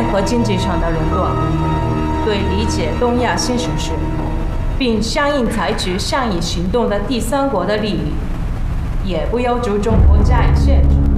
和经济上的垄断，对理解东亚新形势，并相应采取善意行动的第三国的利益，也不要求中国加以限制。